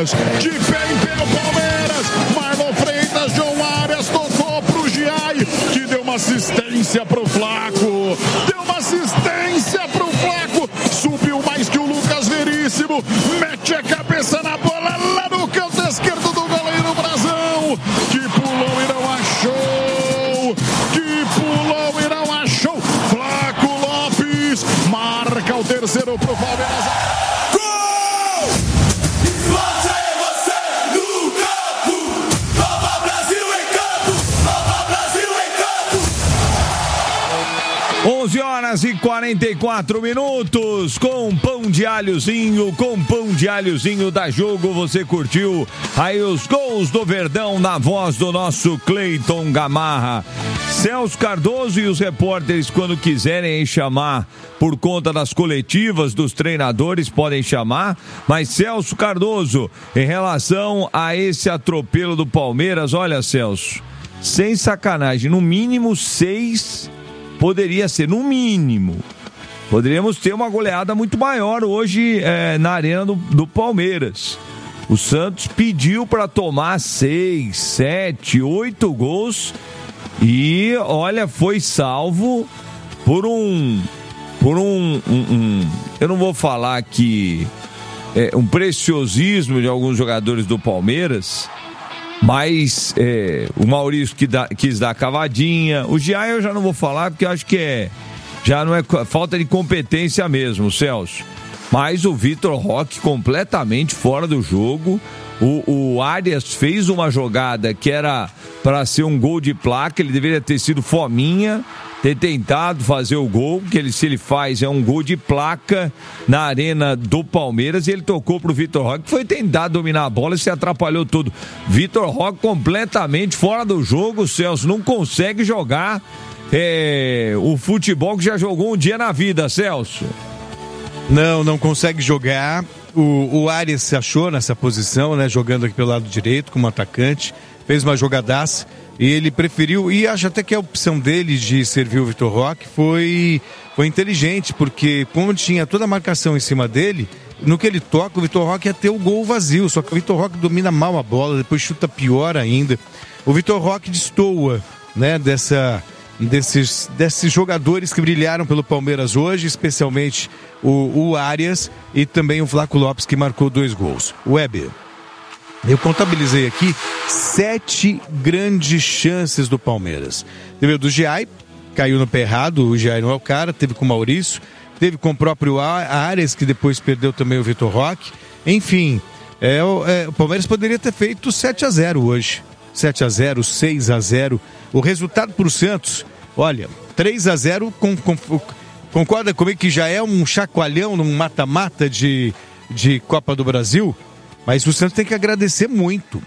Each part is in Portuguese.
Palmeiras. De pé em pé o Palmeiras. Marlon Freitas, João Arias tocou pro Giai, que deu uma assistência pro Flaco. Deu uma assistência pro Flaco. Subiu mais que o Lucas Veríssimo. Mete a cabeça na bola lá no canto esquerdo do goleiro Brazão. Que pulou e não achou. Que pulou e não achou. Flaco Lopes marca o terceiro pro Palmeiras. Gol! Explode você no campo. Nova Brasil em campo. Nova Brasil em campo. 11 horas e 44 minutos, com pão de alhozinho da Jogo, você curtiu aí os gols do Verdão na voz do nosso Cleiton Gamarra. Celso Cardoso e os repórteres, quando quiserem chamar por conta das coletivas dos treinadores, podem chamar, mas Celso Cardoso, em relação a esse atropelo do Palmeiras, olha, Celso, sem sacanagem, no mínimo 6 poderia ser, no mínimo. Poderíamos ter uma goleada muito maior hoje na arena do Palmeiras. O Santos pediu para tomar 6, 7, 8 gols e, olha, foi salvo por um eu não vou falar que um preciosismo de alguns jogadores do Palmeiras, mas o Maurício quis dar a cavadinha. O Giai eu já não vou falar porque eu acho que já não é falta de competência mesmo, Celso. Mas o Vitor Roque completamente fora do jogo. O Arias fez uma jogada que era para ser um gol de placa, ele deveria ter sido fominha, ter tentado fazer o gol, que se ele faz é um gol de placa na arena do Palmeiras, e ele tocou pro Vitor Roque, que foi tentar dominar a bola e se atrapalhou tudo. Vitor Roque completamente fora do jogo, Celso, não consegue jogar o futebol que já jogou um dia na vida, Celso. Não consegue jogar. O Arias se achou nessa posição, né? Jogando aqui pelo lado direito como atacante, fez uma jogadaça e ele preferiu, e acho até que a opção dele de servir o Vitor Roque foi inteligente, porque como tinha toda a marcação em cima dele, no que ele toca, o Vitor Roque ia ter o gol vazio, só que o Vitor Roque domina mal a bola, depois chuta pior ainda. O Vitor Roque destoa, né, desses jogadores que brilharam pelo Palmeiras hoje, especialmente o Arias e também o Flaco Lopes, que marcou 2 gols. Weber, eu contabilizei aqui 7 grandes chances do Palmeiras. Teve o do Giai, caiu no pé errado, o Giai não é o cara, teve com o Maurício, teve com o próprio Arias, que depois perdeu também o Vitor Roque. Enfim, o Palmeiras poderia ter feito 7-0 hoje. 7-0, 6-0. O resultado para o Santos, olha, 3-0, concorda comigo que já é um chacoalhão num mata-mata de Copa do Brasil? Mas o Santos tem que agradecer muito.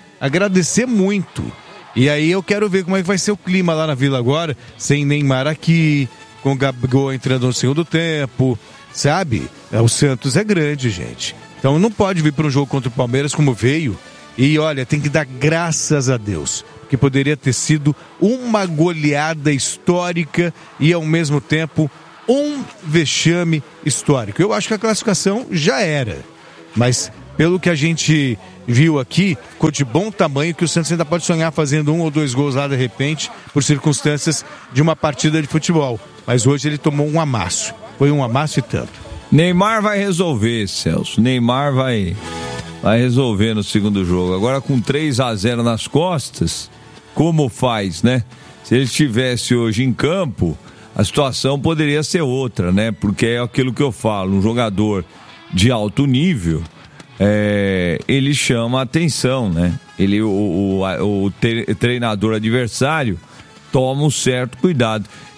E aí eu quero ver como é que vai ser o clima lá na Vila agora, sem Neymar aqui, com o Gabigol entrando no segundo tempo, sabe? O Santos é grande, gente. Então não pode vir para um jogo contra o Palmeiras como veio. E olha, tem que dar graças a Deus, que poderia ter sido uma goleada histórica e ao mesmo tempo um vexame histórico. Eu acho que a classificação já era, mas pelo que a gente viu aqui, ficou de bom tamanho, que o Santos ainda pode sonhar fazendo 1 ou 2 gols lá de repente, por circunstâncias de uma partida de futebol. Mas hoje ele tomou um amasso, foi um amasso e tanto. Neymar vai resolver, Celso, Neymar vai resolver no segundo jogo. Agora com 3-0 nas costas, como faz, né? Se ele estivesse hoje em campo, a situação poderia ser outra, né? Porque é aquilo que eu falo, um jogador de alto nível, ele chama a atenção, né? O treinador adversário toma um certo cuidado.